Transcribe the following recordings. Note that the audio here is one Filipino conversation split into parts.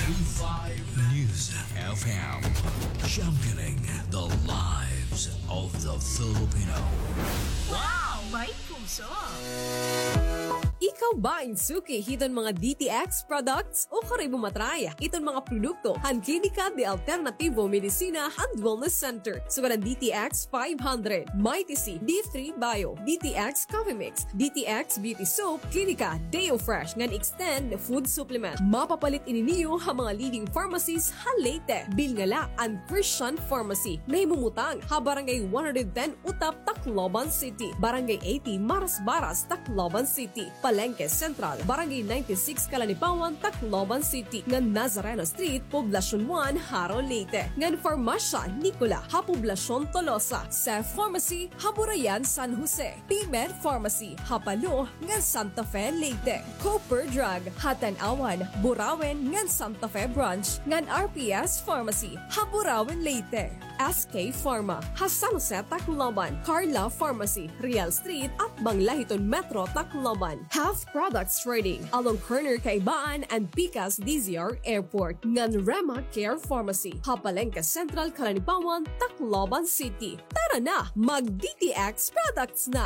D3 News FM, championing the lives of the Filipino. Wow! May puso! Ikaw ba insuki hiton mga DTX products o kare bumatraya? Iton mga produkto han Klinika de Alternativo Medicina and Wellness Center. Sugaran DTX 500, Mighty C, D3 Bio, DTX Coffee Mix, DTX Beauty Soap, Klinika Deo Fresh ngan extend food supplement. Mapapalit ininiyo ha mga leading pharmacies ha Leyte, Bilngala and Christian Pharmacy. Nahimumutang ha Barangay 110 Utap, Tacloban City, Barangay 80 Maras-Baras, Tacloban City, Palengke Central, Barangay 96 Kalanipawan, Tacloban City, ngan Nazareno Street, Poblacion 1, Haro, Leyte, ngan Farmacia Nicola, ha Poblacion Tolosa, Sef Pharmacy, ha Burayan, San Jose, Pimer Pharmacy, ha Palo, ngan Santa Fe, Leyte, Cooper Drug, ha Tanawan, Burawen, ngan Santa Fe Branch, ngan RPS Pharmacy, ha Burawen, Leyte, SK Pharma, ha San Jose, Tacloban, Carla Pharmacy, Real Street at Banglahiton Metro, Tacloban, Health Products Trading, along Corner Kaibaan and Picas DZR Airport, ngan Rema Care Pharmacy, Hapalengke Central, Kalanipawan, Tacloban City. Tara na, mag-DTX products na!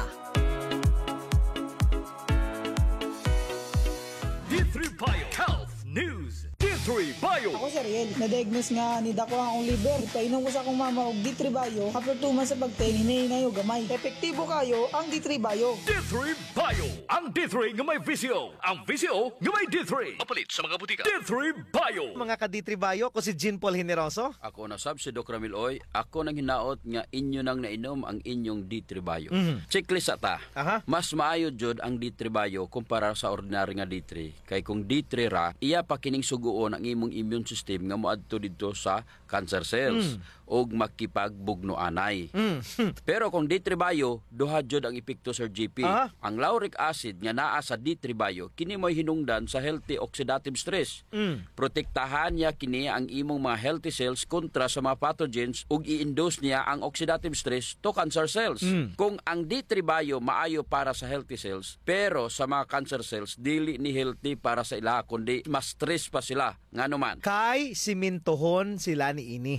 D3 Bio Health News. D3 Bio. Ako si Ariel, na-diagnose nga ni dako ang liver. Painom ko sa akong mama og D3 Bio. After 2 months sa pagtingin, hinayo gamay. Epektibo kayo ang D3 Bio. D3 Bio. Ang D3 nga may VCO. Ang VCO nga may D3. Mapalit sa mga butika. D3 Bio. Mga ka-D3 Bio, ko si Jean Paul Generoso. Ako na sab si Doc Ramil Oy. Ako nang hinaot nga inyo nang nainom ang inyong D3 Bio. Checklist ata. Aha. Mas maayo jud ang D3 Bio kumpara sa ordinary nga D3. Kay kung D3 ra, iya pa kining suguon ang imong immune system nga moadto didto sa cancer cells og makipagbugno anay. Pero kung D3 Bio, duha jud ang epekto Sir GP. Ah. Ang lauric acid nga naa sa D3 Bio kini mo'y hinungdan sa healthy oxidative stress. Protektahan niya kini ang imong mga healthy cells kontra sa mga pathogens ug i-induce niya ang oxidative stress to cancer cells. Kung ang D3 Bio maayo para sa healthy cells, pero sa mga cancer cells dili ni healthy para sa ila kundi mas stress pa sila nganuman. Kay simintohon sila ni ini.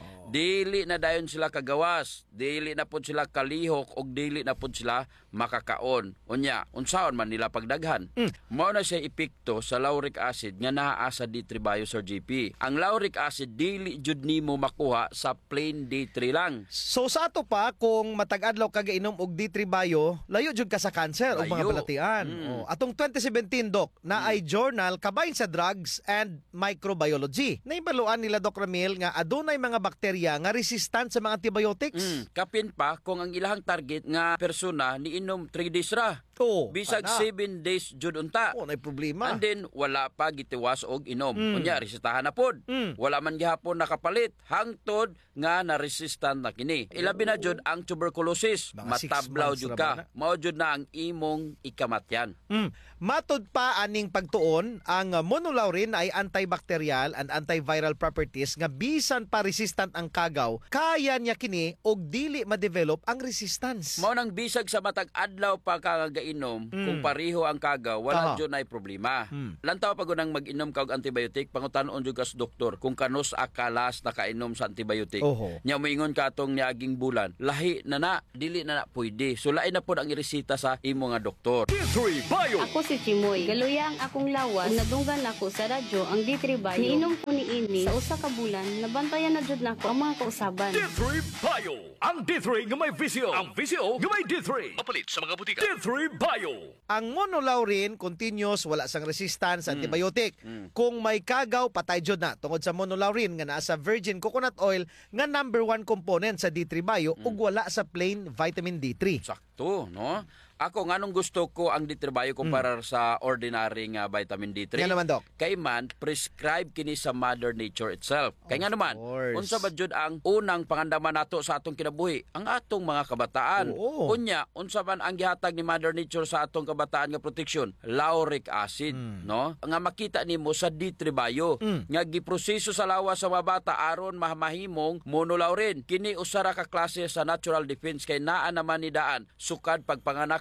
Dili na dayon sila kagawas, dili na pud sila kalihok og dili na pud sila makakaon. Unya, unsaon man nila pagdaghan. Mao na siya epekto sa lauric acid nga naa sa D3 Bio Sir GP. Ang lauric acid dili jud nimo makuha sa plain D3 lang. So sa ato pa, kung matag-adlaw ka gainom og D3 Bio, layo jud ka sa cancer o mga Layo. balatian. Atong 2017, Doc, na ay journal kabahin sa drugs and microbiology. Naibaluan nila, Doc Ramil, nga adunay mga bakterya nga resistant sa mga antibiotics. Kapin pa kung ang ilahang target nga persona niinom 3 days ra. Oh, Bisag ana. 7 days jud unta. Oh, nay problema. And then wala pa gitiwas og inom. Unya resetahan na pod. Wala man gihapon nakapalit hangtod nga na-resistant na kini. Ilabi na jud ang tuberculosis. Mga 6 Matablaw months jud ra ba ka. na? Mao jud na ang imong ikamatyan. Matud pa aning pagtuon, ang monolaurin ay antibacterial and antiviral properties nga bisan pa resistant ang kagaw, kaya niya kini og dili ma-develop ang resistance. Mao nang bisag sa matag adlaw pa ka nga inom kung pareho ang kagaw wala Aha. jud nay problema. Lantaw pag unang mag-inom kag antibiotic pangutan-on jud ka sa doktor kung kanos akalas nakainom sa antibiotic. Oho. Nya moingon ka atong niaging bulan, lahi na dili na pwede. So lain na pod ang iresita sa imo nga doktor. D3 Bio. Ako si Chimoy. Galuya ang akong lawas. Ug nadunggan ako sa radyo ang D3 Bio. Niinom ko ni ini sa usa ka bulan. Nabantayan na jud nako ang mga kausaban. D3 Bio. Ang D3 nga may VCO. Ang VCO nga may D3. Mapalit sa mga butika. D3 Bio. Ang monolaurin continuous, wala sang resistance sa antibiotic. Kung may kagaw, patay jud na tungod sa monolaurin nga naa sa virgin coconut oil nga number 1 component sa D3 Bio ug wala sa plain vitamin D3. Sakto, no? Ako nganong gusto ko ang D3 Bio kumpara sa ordinary nga vitamin D3. Nga naman, Doc. Kay man prescribe kini sa Mother Nature itself. Kay nga naman, course. unsa ba jud ang unang pangandaman nato sa atong kinabuhi? Ang atong mga kabataan. Oo. Unya, unsa man ang gihatag ni Mother Nature sa atong kabataan nga proteksyon? Lauric acid, no? Nga makita nimo sa D3 Bio nga giproseso sa lawas sa mga bata aron mahimong monolaurin. Kini usa ra ka klase sa natural defense kay naa naman ni daan sukad pagpanganak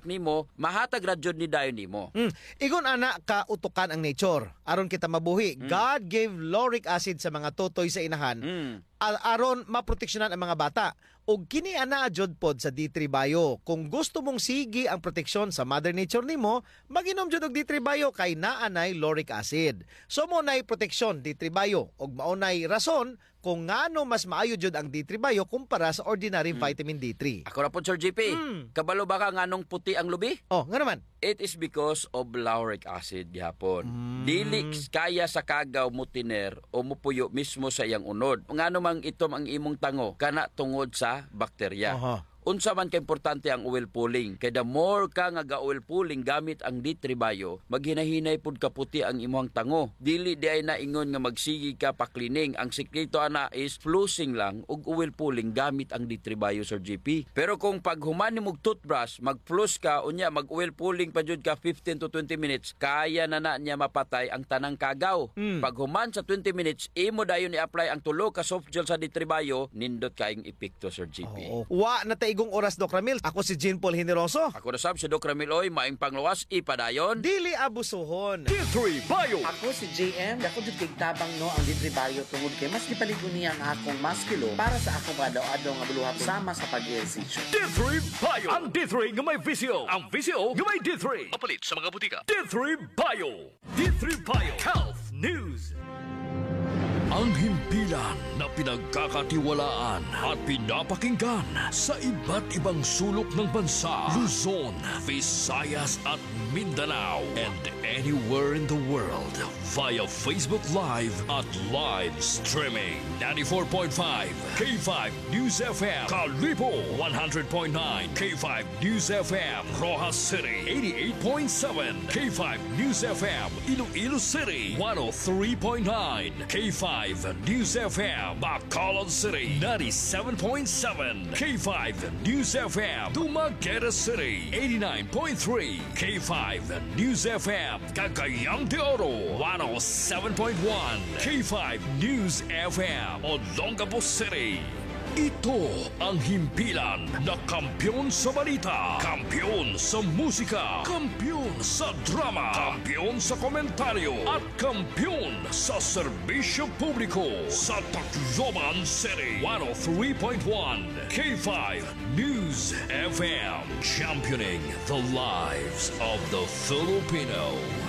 anak nimo mahatag ra jud ni dayon nimo. Igon ana ka utukan ang nature. Aron kita mabuhi. God gave lauric acid sa mga totoy sa inahan. Aron maproteksyonan ang mga bata. Og kini ana jud pod sa D3 Bio. Kung gusto mong sige ang proteksyon sa Mother Nature nimo, mag-inom jud og D3 Bio kay naa nay lauric acid. So mo nay proteksyon D3 Bio og mao nay rason kung ngano mas maayo jud ang D3 Bio kumpara sa ordinary vitamin D3. Ako ra po Sir JP. Kabalo ba ka nganong puti ang lubi? Oh, nga naman. It is because of lauric acid gihapon. Dili kaya sa kagaw mo tiner o mupuyo mismo sa iyang unod. Ngano mang itom ang imong tango kana tungod sa bakterya. Unsa man ka importante ang oil pulling. Kay the more ka nga ga-oil pulling gamit ang D3 Bio, maghinahinay pud kaputi ang imong tango. Dili di ay naingon nga magsigi ka pa cleaning. Ang sekreto ana is flossing lang ug oil pulling gamit ang D3 Bio Sir GP. Pero kung paghuman nimo toothbrush, mag-floss ka unya mag-oil pulling pa jud ka 15 to 20 minutes, kaya na niya mapatay ang tanang kagaw. Paghuman sa 20 minutes, imo dayon i-apply ang tulo ka soft gel sa D3 Bio, nindot kaayong epekto Sir GP. Wa na igong oras Doc Ramil. Ako si Jean Paul Generoso. Ako na sab si Doc Ramiloy, maing panglawas ipadayon. Dili abusuhon. D3 Bio. Ako si JM. Ako jud kay tabang no ang D3 Bio tungod kay mas gipaligon niya ang akong maskilo para sa akong adlaw-adlaw nga buluhat sama sa pag-ehersisyo. D3 Bio. Ang D3 nga may visyo. Ang visyo nga may D3. Mapalit sa mga butika. D3 Bio. D3 Bio. Health News. Ang himpilan na pinagkakatiwalaan at pinapakinggan sa iba't ibang sulok ng bansa, Luzon, Visayas at Mindanao, and anywhere in the world via Facebook Live at live streaming. 94.5 K5 News FM, Kalibo 100.9 K5 News FM, Rojas City 88.7 K5 News FM, Iloilo City 103.9 K5 News FM, Bacolod City 97.7 K5 News FM, Dumaguete City 89.3 K5 News FM, Cagayang de Oro 107.1 K5 News FM, Olongapo City. Ito ang himpilan na kampiyon sa balita, kampiyon sa musika, kampiyon sa drama, kampiyon sa komentaryo, at kampiyon sa serbisyo publiko sa Tacloban City. 103.1 K5 News FM, championing the lives of the Filipino.